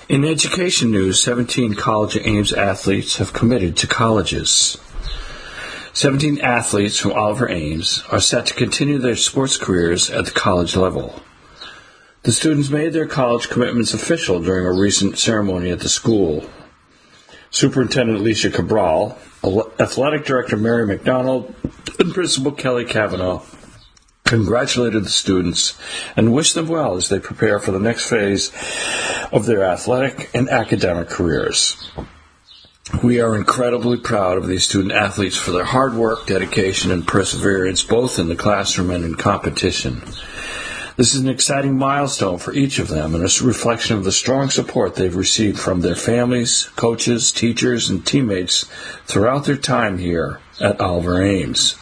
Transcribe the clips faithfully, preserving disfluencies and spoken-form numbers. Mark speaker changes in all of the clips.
Speaker 1: In education news, seventeen College of Ames athletes have committed to colleges. seventeen athletes from Oliver Ames are set to continue their sports careers at the college level. The students made their college commitments official during a recent ceremony at the school. Superintendent Alicia Cabral, Athletic Director Mary McDonald, and Principal Kelly Cavanaugh congratulated the students and wished them well as they prepare for the next phase of their athletic and academic careers. We are incredibly proud of these student athletes for their hard work, dedication, and perseverance, both in the classroom and in competition. This is an exciting milestone for each of them and a reflection of the strong support they've received from their families, coaches, teachers, and teammates throughout their time here at Oliver Ames.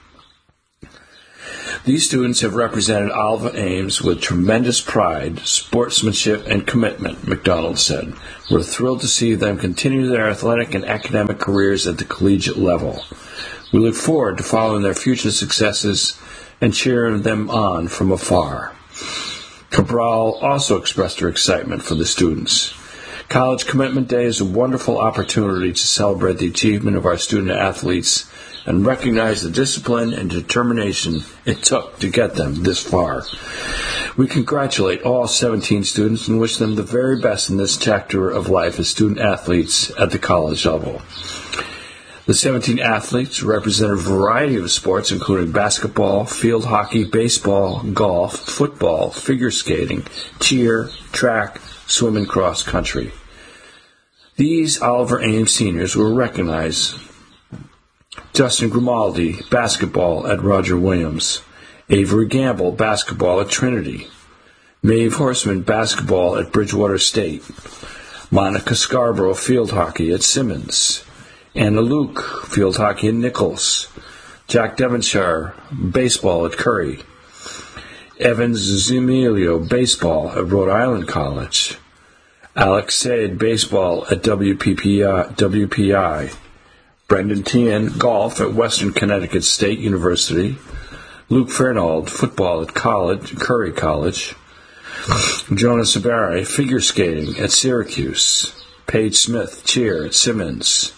Speaker 1: These students have represented Oliver Ames with tremendous pride, sportsmanship, and commitment, McDonald said. We're thrilled to see them continue their athletic and academic careers at the collegiate level. We look forward to following their future successes and cheering them on from afar. Cabral also expressed her excitement for the students. College Commitment Day is a wonderful opportunity to celebrate the achievement of our student athletes and recognize the discipline and determination it took to get them this far. We congratulate all seventeen students and wish them the very best in this chapter of life as student athletes at the college level. The seventeen athletes represent a variety of sports, including basketball, field hockey, baseball, golf, football, figure skating, cheer, track, swim, and cross country. These Oliver Ames seniors were recognized: Justin Grimaldi, basketball at Roger Williams; Avery Gamble, basketball at Trinity; Maeve Horseman, basketball at Bridgewater State; Monica Scarborough, field hockey at Simmons; Anna Luke, field hockey at Nichols; Jack Devonshire, baseball at Curry; Evans Zemilio, baseball at Rhode Island College; Alex Sade, baseball at W P P I; W P I; Brendan Tian, golf at Western Connecticut State University; Luke Fernald, football at college, Curry College; Jonah Sabari, figure skating at Syracuse; Paige Smith, cheer at Simmons;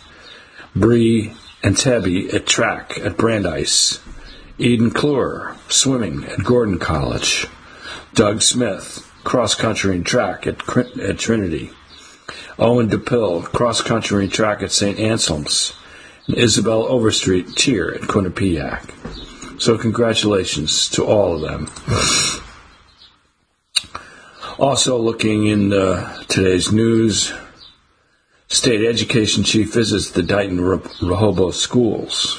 Speaker 1: Bree Entebbe at track at Brandeis; Eden Kluwer, swimming at Gordon College; Doug Smith, cross-country and track at, at Trinity; Owen DePill, cross-country and track at Saint Anselm's; and Isabel Overstreet, cheer at Quinnipiac. So congratulations to all of them. Also looking in uh, today's news, State Education Chief visits the Dighton Rehoboth schools.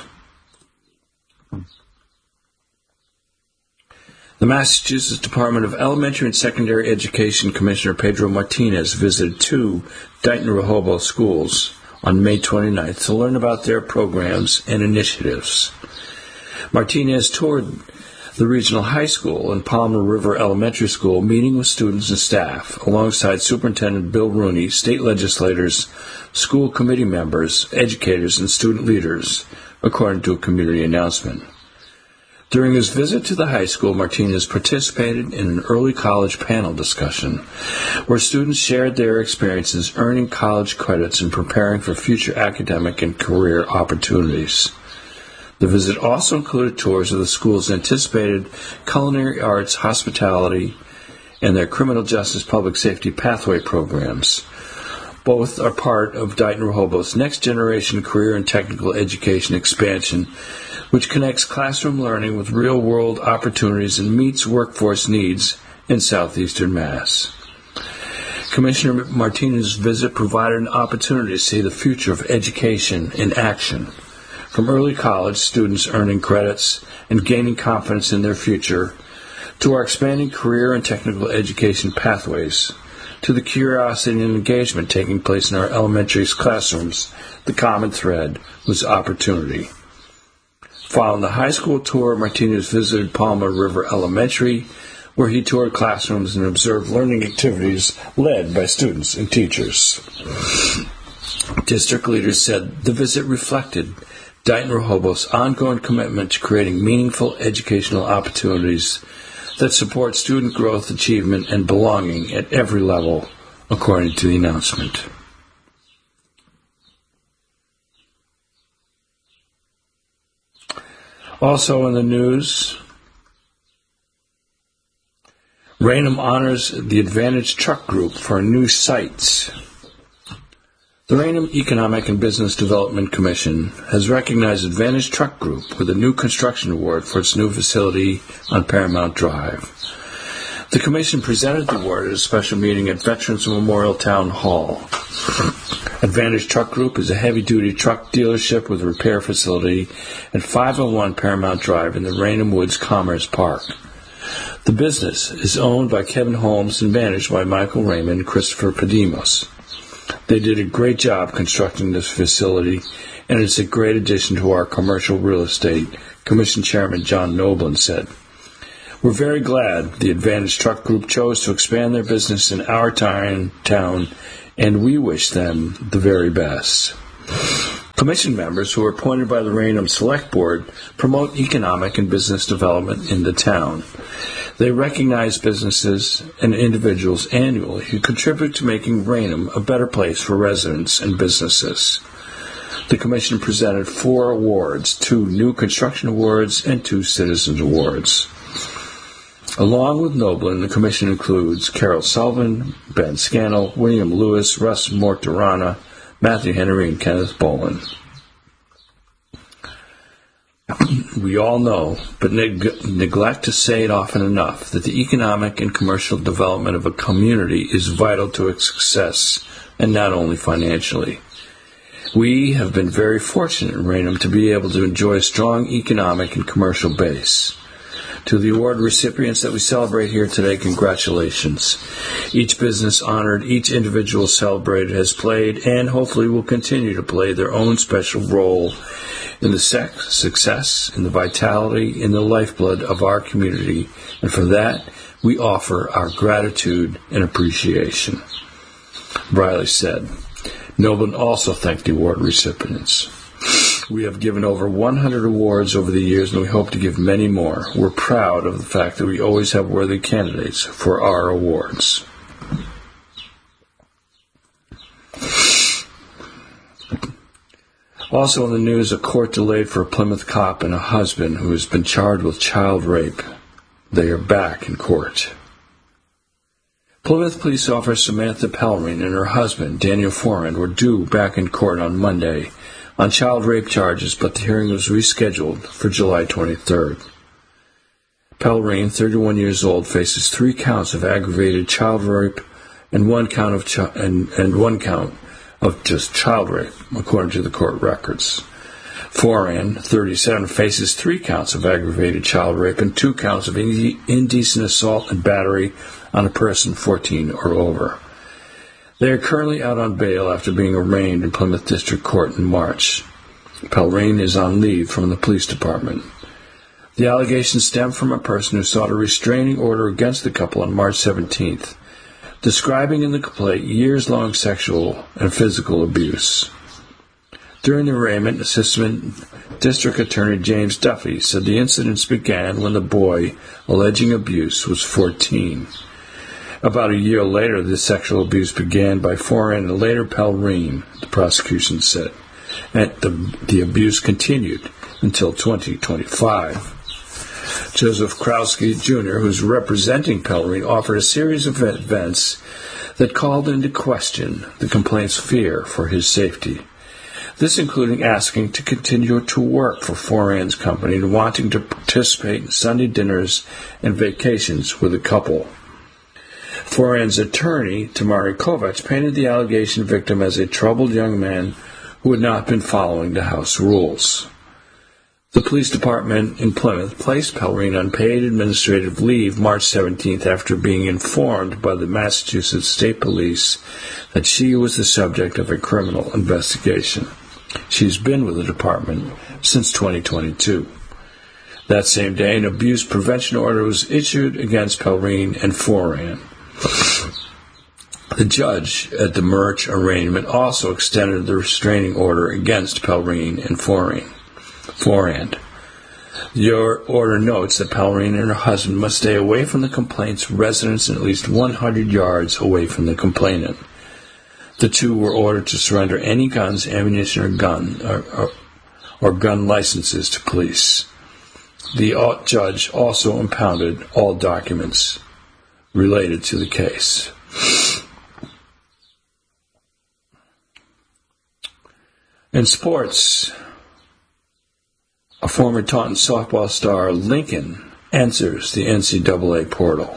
Speaker 1: The Massachusetts Department of Elementary and Secondary Education Commissioner Pedro Martinez visited two Dighton Rehoboth schools on May twenty-ninth to learn about their programs and initiatives. Martinez toured the regional high school and Palmer River Elementary School, meeting with students and staff, alongside Superintendent Bill Rooney, state legislators, school committee members, educators, and student leaders, according to a community announcement. During his visit to the high school, Martinez participated in an early college panel discussion where students shared their experiences earning college credits and preparing for future academic and career opportunities. The visit also included tours of the school's anticipated culinary arts, hospitality, and their criminal justice public safety pathway programs. Both are part of Dighton Rehoboth's next generation career and technical education expansion, which connects classroom learning with real-world opportunities and meets workforce needs in southeastern Mass. Commissioner Martinez's visit provided an opportunity to see the future of education in action, from early college students earning credits and gaining confidence in their future, to our expanding career and technical education pathways, to the curiosity and engagement taking place in our elementary classrooms. The common thread was opportunity. Following the high school tour, Martinez visited Palmer River Elementary, where he toured classrooms and observed learning activities led by students and teachers. District leaders said the visit reflected Dighton Rehoboth's ongoing commitment to creating meaningful educational opportunities that support student growth, achievement, and belonging at every level according to the announcement. Also in the news, Raynham honors the Advantage Truck Group for new sites. The Raynham Economic and Business Development Commission has recognized Advantage Truck Group with a new construction award for its new facility on Paramount Drive. The Commission presented the award at a special meeting at Veterans Memorial Town Hall. Advantage Truck Group is a heavy-duty truck dealership with a repair facility at five oh one Paramount Drive in the Raynham Woods Commerce Park. The business is owned by Kevin Holmes and managed by Michael Raymond and Christopher Padimos. They did a great job constructing this facility, and it's a great addition to our commercial real estate, Commission Chairman John Noblin said. We're very glad the Advantage Truck Group chose to expand their business in our town, and we wish them the very best. Commission members who are appointed by the Raynham Select Board promote economic and business development in the town. They recognize businesses and individuals annually who contribute to making Raynham a better place for residents and businesses. The Commission presented four awards, two new construction awards and two citizens awards. Along with Noblin, the Commission includes Carol Sullivan, Ben Scannell, William Lewis, Russ Mortarana, Matthew Henry, and Kenneth Boland. We all know, but neg- neglect to say it often enough, that the economic and commercial development of a community is vital to its success, and not only financially. We have been very fortunate in Raynham to be able to enjoy a strong economic and commercial base. To the award recipients that we celebrate here today, congratulations. Each business honored, each individual celebrated has played, and hopefully will continue to play, their own special role in the sex, success, in the vitality, in the lifeblood of our community, and for that, we offer our gratitude and appreciation. Riley said. Noblin also thanked the award recipients. We have given over one hundred awards over the years, and we hope to give many more. We're proud of the fact that we always have worthy candidates for our awards. Also in the news, a court delayed for a Plymouth cop and a husband who has been charged with child rape. They are back in court. Plymouth police officer Samantha Pellerin and her husband, Daniel Forand, were due back in court on Monday on child rape charges, but the hearing was rescheduled for July twenty-third. Pellerin, thirty-one years old, faces three counts of aggravated child rape and one count of chi- and, and one count of just child rape, according to the court records. Forand, thirty-seven, faces three counts of aggravated child rape and two counts of inde- indecent assault and battery on a person fourteen or over. They are currently out on bail after being arraigned in Plymouth District Court in March. Pellerin is on leave from the police department. The allegations stem from a person who sought a restraining order against the couple on March seventeenth, describing in the complaint years-long sexual and physical abuse. During the arraignment, Assistant District Attorney James Duffy said the incidents began when the boy alleging abuse was fourteen. About a year later, the sexual abuse began by Forand and later Pellerin, the prosecution said. And the, the abuse continued until twenty twenty-five. Joseph Krowski, Junior, who's representing Pellerin, offered a series of events that called into question the complaint's fear for his safety. This including asking to continue to work for Forand's company and wanting to participate in Sunday dinners and vacations with the couple. Forand's attorney, Tamari Kovacs, painted the allegation victim as a troubled young man who had not been following the house rules. The police department in Plymouth placed Pellerin on paid administrative leave March seventeenth after being informed by the Massachusetts State Police that she was the subject of a criminal investigation. She's been with the department since twenty twenty-two. That same day, an abuse prevention order was issued against Pellerin and Forand. The judge at the March arraignment also extended the restraining order against Pellerin and Forand. Your order notes that Palorina and her husband must stay away from the complainant's residence and at least one hundred yards away from the complainant. The two were ordered to surrender any guns, ammunition, or gun or, or, or gun licenses to police. The judge also impounded all documents related to the case. In sports, a former Taunton softball star, Lincoln, enters the N C double A portal.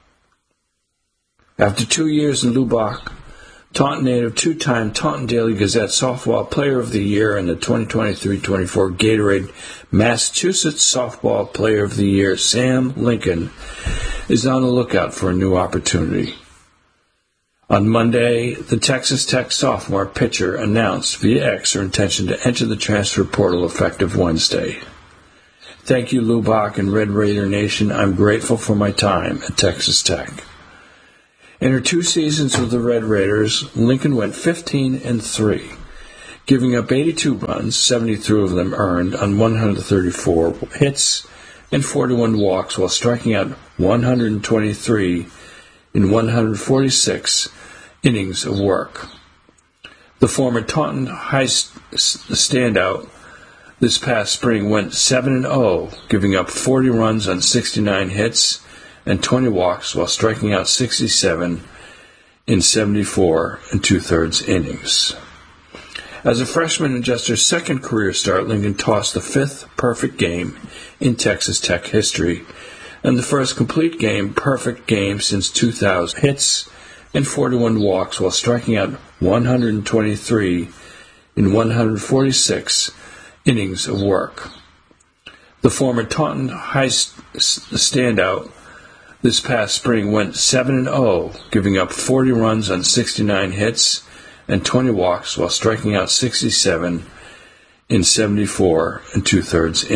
Speaker 1: After two years in Lubbock, Taunton native two-time Taunton Daily Gazette Softball Player of the Year and the twenty twenty-three twenty-four Gatorade Massachusetts Softball Player of the Year, Sam Lincoln, is on the lookout for a new opportunity. On Monday, the Texas Tech sophomore pitcher announced via X her intention to enter the transfer portal effective Wednesday. Thank you, Lubbock and Red Raider Nation. I'm grateful for my time at Texas Tech. In her two seasons with the Red Raiders, Lincoln went fifteen and three, giving up eighty-two runs, seventy-three of them earned on one hundred thirty-four hits and forty-one walks, while striking out one hundred twenty-three in one hundred forty-six innings of work. The former Taunton High standout this past spring went seven and oh, giving up forty runs on sixty-nine hits and twenty walks, while striking out sixty-seven in seventy-four and two-thirds innings. As a freshman in just her second career start, Lincoln tossed the fifth perfect game in Texas Tech history and the first complete game, perfect game since two thousand. Hits and forty-one walks, while striking out one hundred twenty-three in one hundred forty-six innings of work. The former Taunton High standout this past spring went seven and oh, giving up forty runs on sixty-nine hits and twenty walks, while striking out sixty-seven in seventy-four and two-thirds innings.